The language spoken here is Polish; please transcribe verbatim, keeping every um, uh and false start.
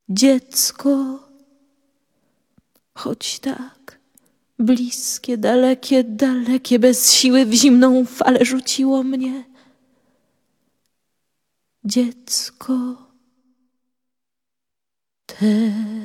Dziecko, choć tak bliskie, dalekie, dalekie, bez siły w zimną falę rzuciło mnie. Dziecko, te